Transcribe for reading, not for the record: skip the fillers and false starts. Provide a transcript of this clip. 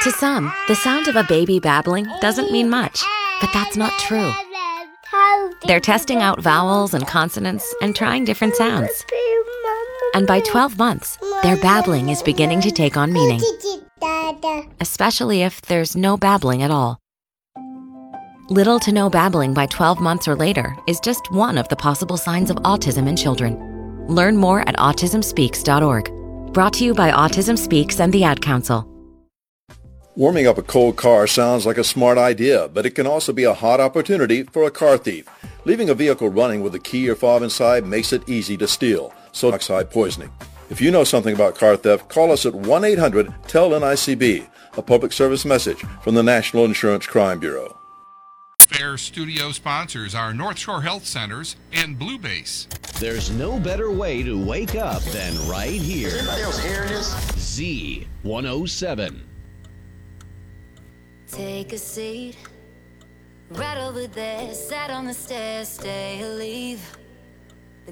To some, the sound of a baby babbling doesn't mean much, but that's not true. They're testing out vowels and consonants and trying different sounds. And by 12 months, their babbling is beginning to take on meaning, especially if there's no babbling at all. Little to no babbling by 12 months or later is just one of the possible signs of autism in children. Learn more at autismspeaks.org. Brought to you by Autism Speaks and the Ad Council. Warming up a cold car sounds like a smart idea, but it can also be a hot opportunity for a car thief. Leaving a vehicle running with a key or fob inside makes it easy to steal, so oxide poisoning. If you know something about car theft, call us at 1-800-TEL-NICB, a public service message from the National Insurance Crime Bureau. Fair Studio sponsors are North Shore Health Centers and Blue Base. There's no better way to wake up than right here. Is anybody else hearing this? Z107. Take a seat right over there, sat on the stairs, stay or leave.